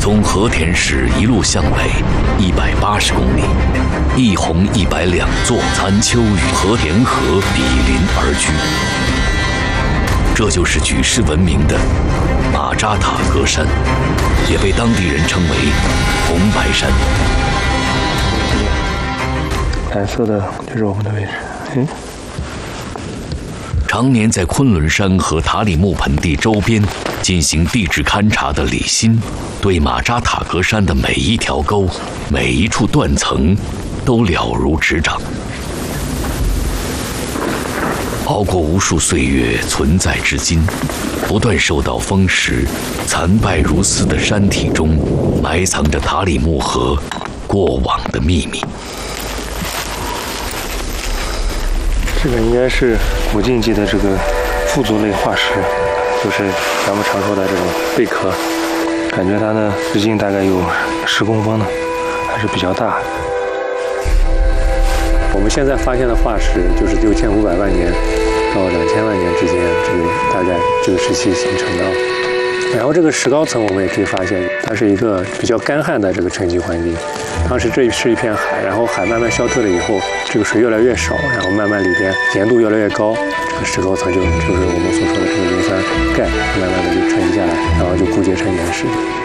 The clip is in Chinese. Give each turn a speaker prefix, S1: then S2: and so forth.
S1: 从和田市一路向北180公里，一洪102座残丘与和田河比邻而居。这就是举世闻名的马扎塔格山，也被当地人称为红白山。
S2: 蓝色的就是我们的位置。
S1: 常年在昆仑山和塔里木盆地周边进行地质勘察的李欣，对马扎塔格山的每一条沟、每一处断层都了如指掌。熬过无数岁月，存在至今，不断受到风蚀、残败如斯的山体中，埋藏着塔里木河过往的秘密。
S2: 这个应该是古晋纪的这个腹足类化石，就是咱们常说的这种贝壳。感觉它呢直径大概有10公分呢，还是比较大。我们现在发现的化石就是6500万年到2000万年之间，这个大概这个时期形成的。然后这个石膏层我们也可以发现，它是一个比较干旱的这个沉积环境。当时这是一片海，然后海慢慢消退了以后，这个水越来越少，然后慢慢里边粘度越来越高，这个石膏层就是我们所说的这个硫酸钙，慢慢的就沉积下来，然后就固结成岩石。